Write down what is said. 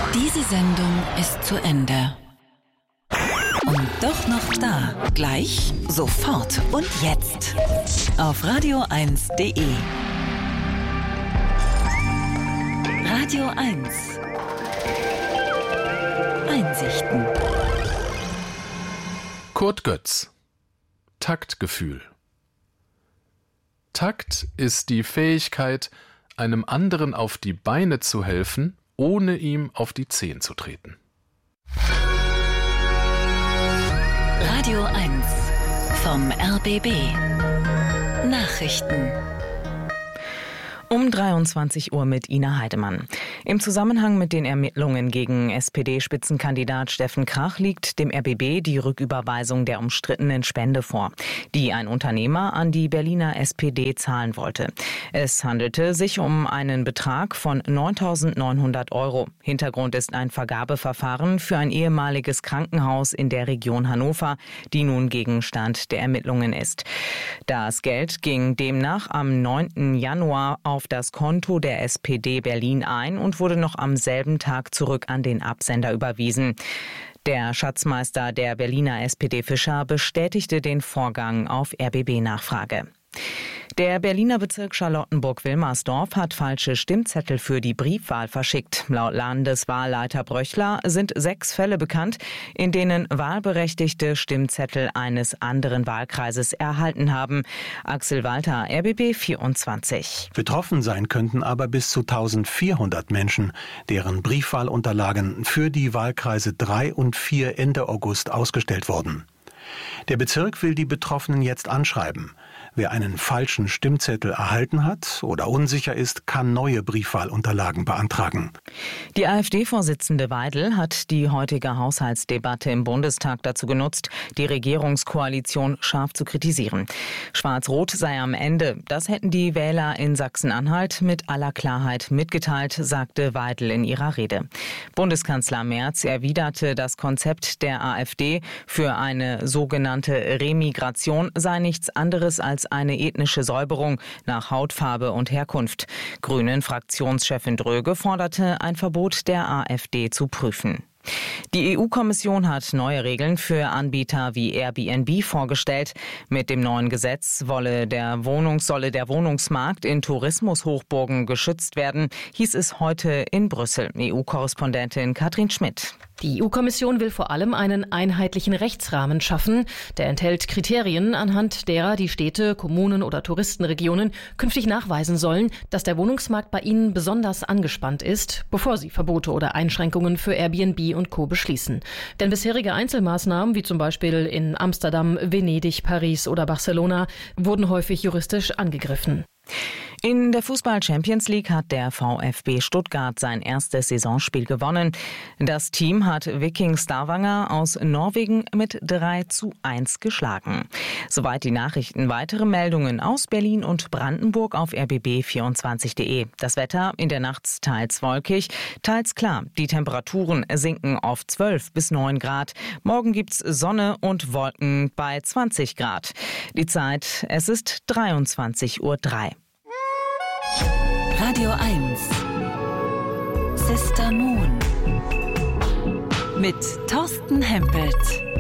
Diese Sendung ist zu Ende. Und doch noch da. Gleich, sofort und jetzt. Auf radio1.de. Radio 1. Einsichten. Kurt Götz. Taktgefühl. Takt ist die Fähigkeit, einem anderen auf die Beine zu helfen, ohne ihm auf die Zehen zu treten. Radio 1 vom RBB. Nachrichten. Um 23 Uhr mit Ina Heidemann. Im Zusammenhang mit den Ermittlungen gegen SPD-Spitzenkandidat Steffen Krach liegt dem RBB die Rücküberweisung der umstrittenen Spende vor, die ein Unternehmer an die Berliner SPD zahlen wollte. Es handelte sich um einen Betrag von 9.900 €. Hintergrund ist ein Vergabeverfahren für ein ehemaliges Krankenhaus in der Region Hannover, die nun Gegenstand der Ermittlungen ist. Das Geld ging demnach am 9. Januar auf das Konto der SPD Berlin ein und wurde noch am selben Tag zurück an den Absender überwiesen. Der Schatzmeister der Berliner SPD Fischer bestätigte den Vorgang auf RBB-Nachfrage. Der Berliner Bezirk Charlottenburg-Wilmersdorf hat falsche Stimmzettel für die Briefwahl verschickt. Laut Landeswahlleiter Bröchler sind 6 Fälle bekannt, in denen Wahlberechtigte Stimmzettel eines anderen Wahlkreises erhalten haben. Axel Walter, RBB 24. Betroffen sein könnten aber bis zu 1400 Menschen, deren Briefwahlunterlagen für die Wahlkreise 3 und 4 Ende August ausgestellt wurden. Der Bezirk will die Betroffenen jetzt anschreiben. Wer einen falschen Stimmzettel erhalten hat oder unsicher ist, kann neue Briefwahlunterlagen beantragen. Die AfD-Vorsitzende Weidel hat die heutige Haushaltsdebatte im Bundestag dazu genutzt, die Regierungskoalition scharf zu kritisieren. Schwarz-Rot sei am Ende. Das hätten die Wähler in Sachsen-Anhalt mit aller Klarheit mitgeteilt, sagte Weidel in ihrer Rede. Bundeskanzler Merz erwiderte, das Konzept der AfD für eine sogenannte Remigration sei nichts anderes als eine ethnische Säuberung nach Hautfarbe und Herkunft. Grünen-Fraktionschefin Dröge forderte, ein Verbot der AfD zu prüfen. Die EU-Kommission hat neue Regeln für Anbieter wie Airbnb vorgestellt. Mit dem neuen Gesetz solle der Wohnungsmarkt in Tourismushochburgen geschützt werden, hieß es heute in Brüssel. EU-Korrespondentin Katrin Schmidt. Die EU-Kommission will vor allem einen einheitlichen Rechtsrahmen schaffen. Der enthält Kriterien, anhand derer die Städte, Kommunen oder Touristenregionen künftig nachweisen sollen, dass der Wohnungsmarkt bei ihnen besonders angespannt ist, bevor sie Verbote oder Einschränkungen für Airbnb und Co. beschließen. Denn bisherige Einzelmaßnahmen, wie zum Beispiel in Amsterdam, Venedig, Paris oder Barcelona, wurden häufig juristisch angegriffen. In der Fußball-Champions League hat der VfB Stuttgart sein erstes Saisonspiel gewonnen. Das Team hat Viking Stavanger aus Norwegen mit 3:1 geschlagen. Soweit die Nachrichten. Weitere Meldungen aus Berlin und Brandenburg auf rbb24.de. Das Wetter in der Nacht teils wolkig, teils klar. Die Temperaturen sinken auf 12 bis 9 Grad. Morgen gibt's Sonne und Wolken bei 20 Grad. Die Zeit, es ist 23:03 Uhr. Radio 1 Sister Moon mit Thorsten Hempelt.